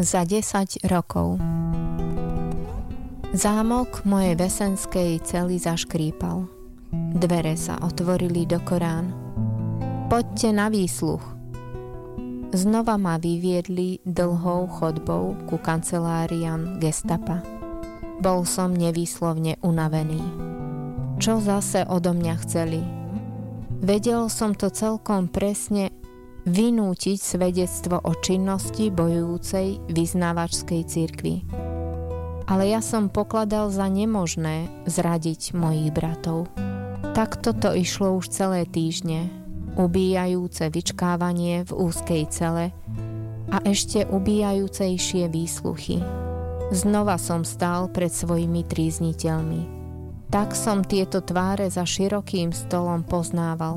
Za 10 rokov. Zámok mojej vesenskej cely zaškrípal. Dvere sa otvorili do Korán. Poďte na výsluch. Znova ma vyviedli dlhou chodbou ku kanceláriám gestapa. Bol som nevýslovne unavený. Čo zase odo mňa chceli? Vedel som to celkom presne vynútiť svedectvo o činnosti bojujúcej vyznávačskej cirkvi. Ale ja som pokladal za nemožné zradiť mojich bratov. Takto to išlo už celé týždne, ubíjajúce vyčkávanie v úzkej cele a ešte ubíjajúcejšie výsluchy. Znova som stál pred svojimi trízniteľmi. Tak som tieto tváre za širokým stolom poznával.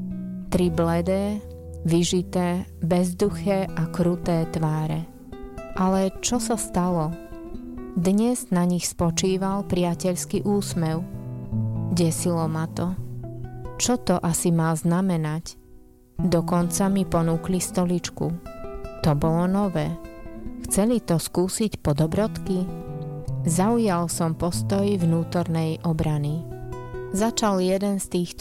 3 bledé, vyžité, bezduché a kruté tváre. Ale čo sa stalo? Dnes na nich spočíval priateľský úsmev. Desilo ma to. Čo to asi má znamenať? Dokonca mi ponúkli stoličku. To bolo nové. Chceli to skúsiť po dobrodky? Zaujal som postoj vnútornej obrany. Začal jeden z tých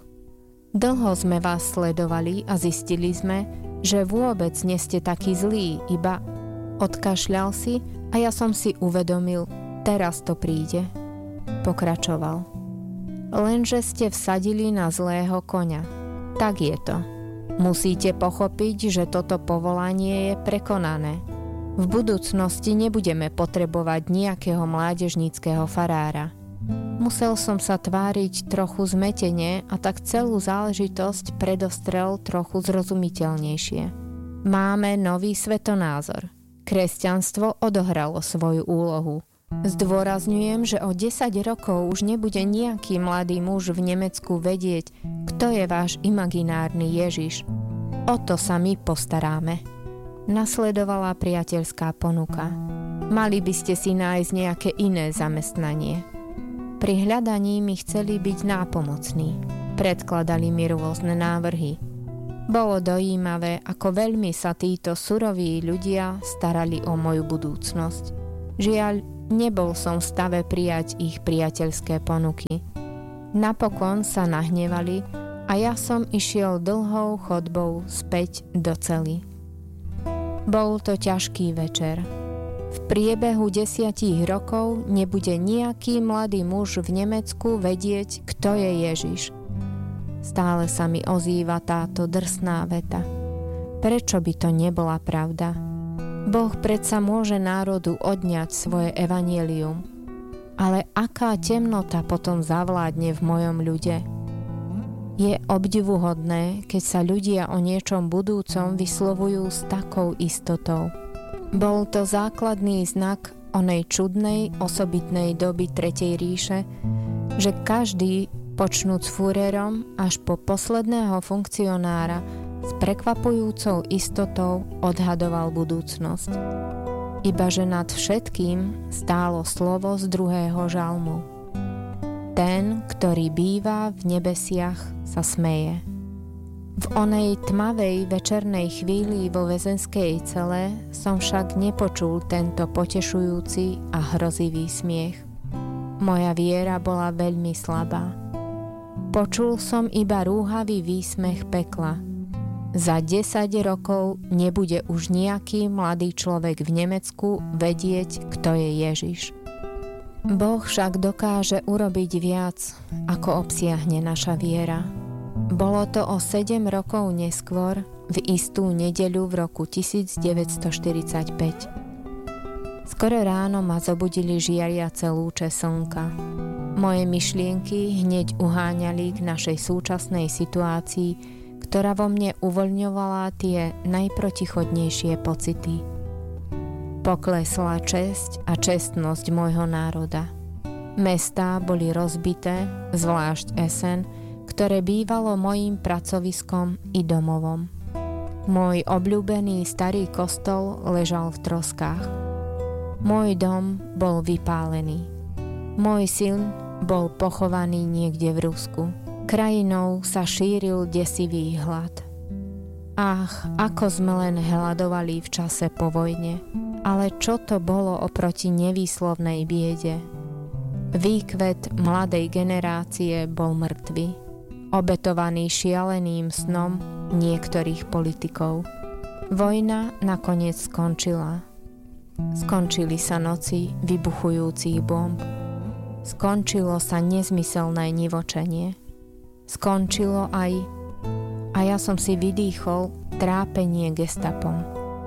3. Dlho sme vás sledovali a zistili sme, že vôbec nie ste takí zlí, iba odkašľal si a ja som si uvedomil, teraz to príde. Pokračoval. Lenže ste vsadili na zlého koňa. Tak je to. Musíte pochopiť, že toto povolanie je prekonané. V budúcnosti nebudeme potrebovať nejakého mládežníckeho farára. Musel som sa tváriť trochu zmetene a tak celú záležitosť predostrel trochu zrozumiteľnejšie. Máme nový svetonázor. Kresťanstvo odohralo svoju úlohu. Zdôrazňujem, že o 10 rokov už nebude nejaký mladý muž v Nemecku vedieť, kto je váš imaginárny Ježiš. O to sa my postaráme. Nasledovala priateľská ponuka. Mali by ste si nájsť nejaké iné zamestnanie. Pri hľadaní mi chceli byť nápomocní. Predkladali mi rôzne návrhy. Bolo dojímavé, ako veľmi sa títo suroví ľudia starali o moju budúcnosť. Žiaľ, nebol som v stave prijať ich priateľské ponuky. Napokon sa nahnevali a ja som išiel dlhou chodbou späť do cely. Bol to ťažký večer. V priebehu 10 rokov nebude nejaký mladý muž v Nemecku vedieť, kto je Ježiš. Stále sa mi ozýva táto drsná veta. Prečo by to nebola pravda? Boh predsa môže národu odňať svoje evanjelium. Ale aká temnota potom zavládne v mojom ľude? Je obdivuhodné, keď sa ľudia o niečom budúcom vyslovujú s takou istotou. Bol to základný znak onej čudnej, osobitnej doby Tretej ríše, že každý, počnúc Führerom až po posledného funkcionára, s prekvapujúcou istotou odhadoval budúcnosť. Ibaže nad všetkým stálo slovo z 2. žalmu. Ten, ktorý býva v nebesiach, sa smeje. V onej tmavej večernej chvíli vo väzenskej cele som však nepočul tento potešujúci a hrozivý smiech. Moja viera bola veľmi slabá. Počul som iba rúhavý výsmech pekla. Za 10 rokov nebude už nejaký mladý človek v Nemecku vedieť, kto je Ježiš. Boh však dokáže urobiť viac, ako obsiahne naša viera. Bolo to o 7 rokov neskôr, v istú nedeľu v roku 1945. Skoro ráno ma zobudili žiariace lúče slnka. Moje myšlienky hneď uháňali k našej súčasnej situácii, ktorá vo mne uvoľňovala tie najprotichodnejšie pocity. Poklesla česť a čestnosť môjho národa. Mestá boli rozbité, zvlášť Essen, ktoré bývalo mojím pracoviskom i domovom. Môj obľúbený starý kostol ležal v troskách. Môj dom bol vypálený. Môj syn bol pochovaný niekde v Rusku. Krajinou sa šíril desivý hlad. Ach, ako sme len hľadovali v čase po vojne. Ale čo to bolo oproti nevýslovnej biede? Výkvet mladej generácie bol mŕtvy, obetovaný šialeným snom niektorých politikov. Vojna nakoniec skončila. Skončili sa noci vybuchujúcich bomb. Skončilo sa nezmyselné nivočenie. Skončilo aj, a ja som si vydýchol, trápenie gestapom.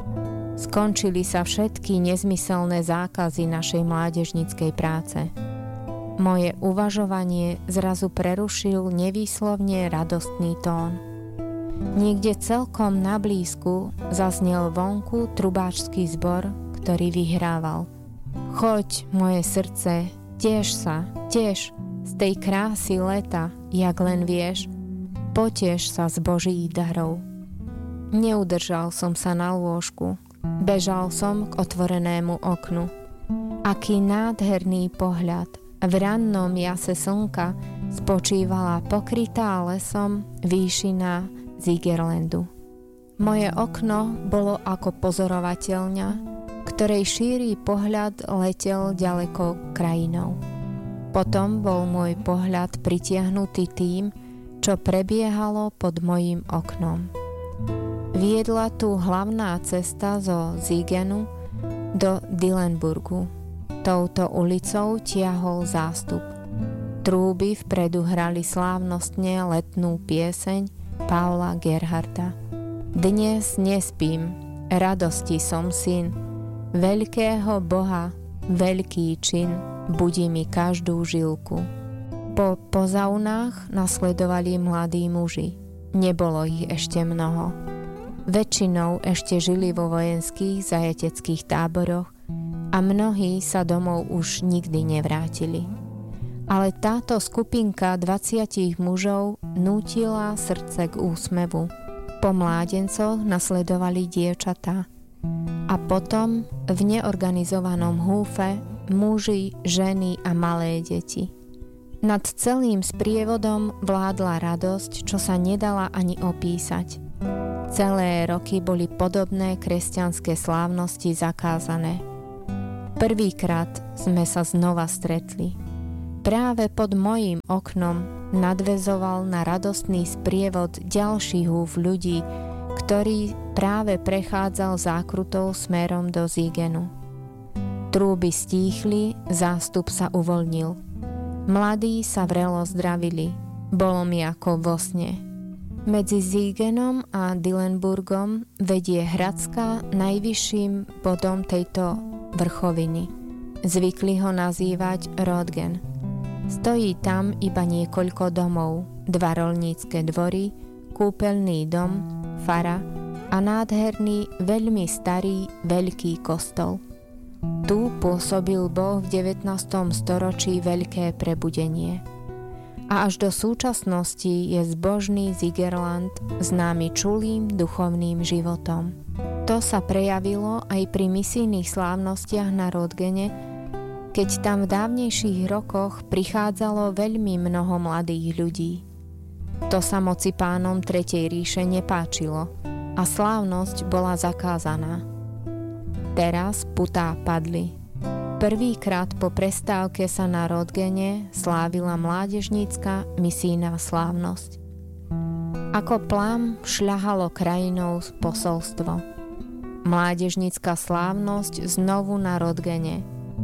Skončili sa všetky nezmyselné zákazy našej mládežníckej práce. Moje uvažovanie zrazu prerušil nevýslovne radostný tón. Niekde celkom na blízku zaznel vonku trubáčský zbor, ktorý vyhrával. Choď, moje srdce, teš sa, teš z tej krásy leta, jak len vieš, poteš sa z Božích darov. Neudržal som sa na lôžku, bežal som k otvorenému oknu. Aký nádherný pohľad! V rannom jase slnka spočívala pokrytá lesom výšina Zigerlandu. Moje okno bolo ako pozorovateľňa, ktorej šíri pohľad letel ďaleko krajinou. Potom bol môj pohľad pritiahnutý tým, čo prebiehalo pod mojím oknom. Viedla tu hlavná cesta zo Zigenu do Dillenburgu. Touto ulicou tiahol zástup. Trúby vpredu hrali slávnostne letnú pieseň Paula Gerharta. Dnes nespím, radosti som syn, veľkého Boha, veľký čin, budí mi každú žilku. Po pozaunách nasledovali mladí muži. Nebolo ich ešte mnoho. Väčšinou ešte žili vo vojenských zajateckých táboroch a mnohí sa domov už nikdy nevrátili. Ale táto skupinka 20 mužov nútila srdce k úsmevu. Po mládencoch nasledovali dievčatá. A potom v neorganizovanom húfe muži, ženy a malé deti. Nad celým sprievodom vládla radosť, čo sa nedala ani opísať. Celé roky boli podobné kresťanské slávnosti zakázané. Prvýkrát sme sa znova stretli. Práve pod mojím oknom nadväzoval na radostný sprievod ďalší húf ľudí, ktorý práve prechádzal zákrutou smerom do Zigenu. Trúby stíchli, zástup sa uvoľnil. Mladí sa vrelo zdravili. Bolo mi ako vo sne. Medzi Zigenom a Dillenburgom vedie Hradská najvyšším bodom tejto vrchoviny. Zvykli ho nazývať Röntgen. Stojí tam iba niekoľko domov, 2 roľnícke dvory, kúpeľný dom, fara a nádherný, veľmi starý, veľký kostol. Tu pôsobil Boh v 19. storočí veľké prebudenie. A až do súčasnosti je zbožný Zigerland známy čulým duchovným životom. To sa prejavilo aj pri misijných slávnostiach na Röntgene, keď tam v dávnejších rokoch prichádzalo veľmi mnoho mladých ľudí. To sa moci pánom Tretej ríše nepáčilo a slávnosť bola zakázaná. Teraz putá padli. Prvýkrát po prestávke sa na Röntgene slávila mládežnícka misijná slávnosť. Ako plám šľahalo krajinou posolstvo. Mládežnícka slávnosť znovu na Röntgene.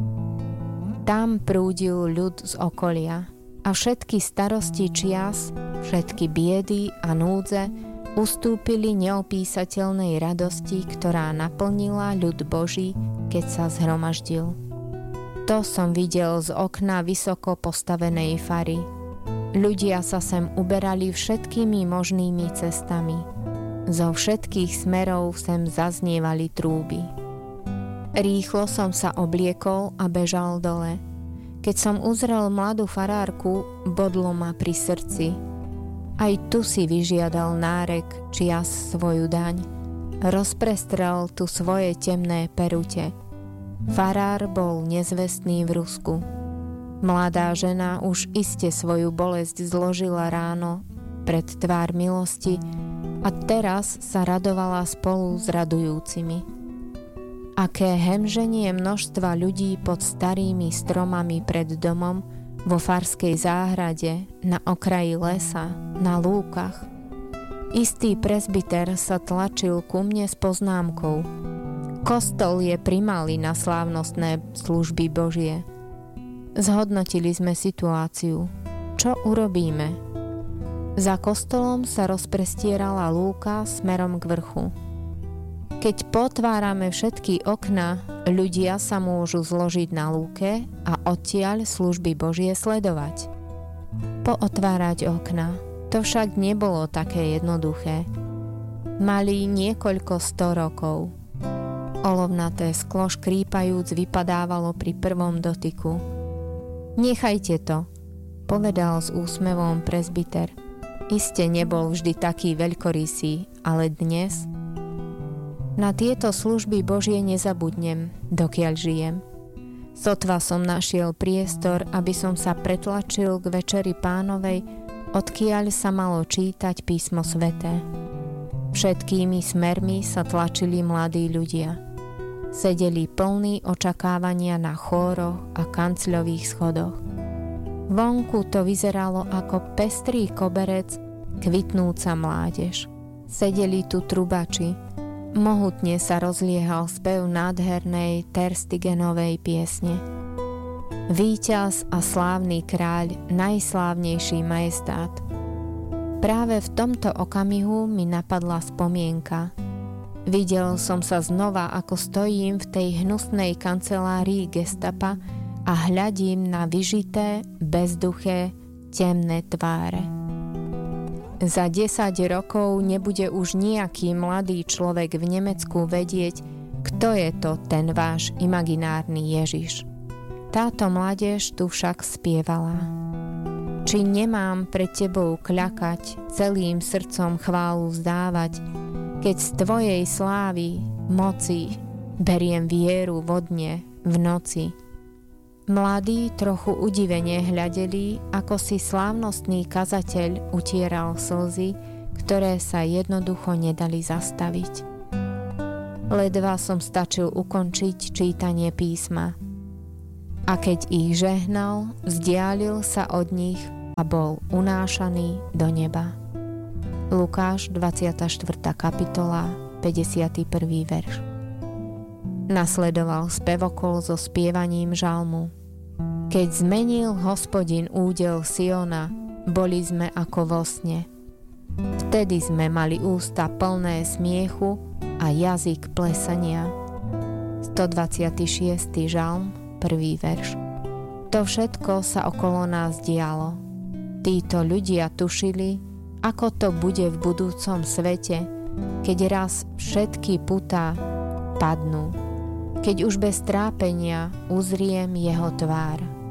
Tam prúdil ľud z okolia a všetky starosti čias, všetky biedy a núdze ustúpili neopísateľnej radosti, ktorá naplnila ľud Boží, keď sa zhromaždil. To som videl z okna vysoko postavenej fary. Ľudia sa sem uberali všetkými možnými cestami. Zo všetkých smerov sem zaznievali trúby. Rýchlo som sa obliekol a bežal dole. Keď som uzrel mladú farárku, bodlo ma pri srdci. Aj tu si vyžiadal nárek čias svoju daň. Rozprestrel tu svoje temné perute. Farár bol nezvestný v Rusku. Mladá žena už iste svoju bolesť zložila ráno pred tvár milosti a teraz sa radovala spolu s radujúcimi. Aké hemženie množstva ľudí pod starými stromami pred domom, vo farskej záhrade, na okraji lesa, na lúkach. Istý presbyter sa tlačil ku mne s poznámkou: Kostol je primalý na slávnostné služby Božie. Zhodnotili sme situáciu. Čo urobíme? Za kostolom sa rozprestierala lúka smerom k vrchu. Keď potvárame všetky okná, ľudia sa môžu zložiť na lúke a odtiaľ služby Božie sledovať. Pootvárať okná, to však nebolo také jednoduché. Mali niekoľko 100 rokov. Olovnaté sklo škrípajúc vypadávalo pri prvom dotyku. Nechajte to, povedal s úsmevom presbyter. Iste nebol vždy taký veľkorysý, ale dnes... Na tieto služby Božie nezabudnem, dokiaľ žijem. Sotva som našiel priestor, aby som sa pretlačil k večeri Pánovej, odkiaľ sa malo čítať písmo sväté. Všetkými smermi sa tlačili mladí ľudia. Sedeli plní očakávania na chóroch a kancľových schodoch. Vonku to vyzeralo ako pestrý koberec, kvitnúca mládež. Sedeli tu trubači. Mohutne sa rozliehal spev nádhernej Terstigenovej piesne. Víťaz a slávny kráľ, najslávnejší majestát. Práve v tomto okamihu mi napadla spomienka. Videl som sa znova, ako stojím v tej hnusnej kancelárii gestapa a hľadím na vyžité, bezduché, temné tváre. Za 10 rokov nebude už nejaký mladý človek v Nemecku vedieť, kto je to ten váš imaginárny Ježiš. Táto mládež tu však spievala. Či nemám pred tebou kľakať, celým srdcom chválu vzdávať, keď z tvojej slávy, moci, beriem vieru vodne v noci. Mladí trochu udivene hľadeli, ako si slávnostný kazateľ utieral slzy, ktoré sa jednoducho nedali zastaviť. Ledva som stačil ukončiť čítanie písma. A keď ich žehnal, vzdialil sa od nich a bol unášaný do neba. Lukáš, 24. kapitola, 51. verš. Nasledoval spevokol so spievaním žalmu. Keď zmenil Hospodin údel Siona, boli sme ako vo sne. Vtedy sme mali ústa plné smiechu a jazyk plesania. 126. žalm, 1. verš. To všetko sa okolo nás dialo. Títo ľudia tušili, ako to bude v budúcom svete, keď raz všetky putá padnú. Keď už bez trápenia uzriem jeho tvár.